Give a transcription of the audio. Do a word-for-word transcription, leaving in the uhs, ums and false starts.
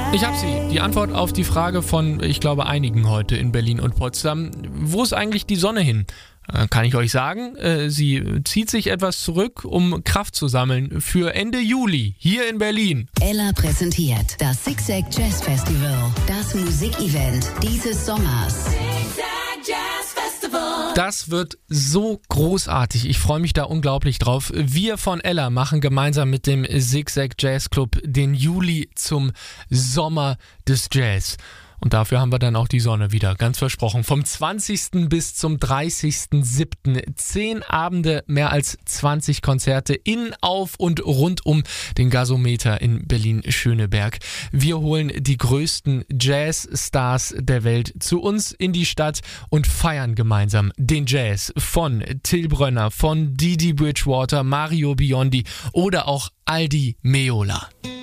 Ich habe sie. Die Antwort auf die Frage von, ich glaube, einigen heute in Berlin und Potsdam. Wo ist eigentlich die Sonne hin? Äh, kann ich euch sagen, äh, sie zieht sich etwas zurück, um Kraft zu sammeln für Ende Juli hier in Berlin. Ella präsentiert das Zigzag Jazz Festival, das Musikevent dieses Sommers. Das wird so großartig. Ich freue mich da unglaublich drauf. Wir von Ella machen gemeinsam mit dem Zigzag Jazz Club den Juli zum Sommer des Jazz. Und dafür haben wir dann auch die Sonne wieder, ganz versprochen. Vom zwanzigsten bis zum dreißigsten siebten Zehn Abende, mehr als zwanzig Konzerte in, auf und rund um den Gasometer in Berlin-Schöneberg. Wir holen die größten Jazz-Stars der Welt zu uns in die Stadt und feiern gemeinsam den Jazz von Till Brönner, von Didi Bridgewater, Mario Biondi oder auch Aldi Meola.